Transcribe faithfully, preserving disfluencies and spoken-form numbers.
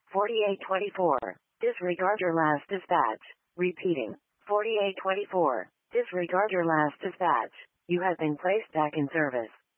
forty-eight twenty-four. Disregard your last dispatch. Repeating. forty-eight twenty-four. Disregard your last dispatch. You have been placed back in service.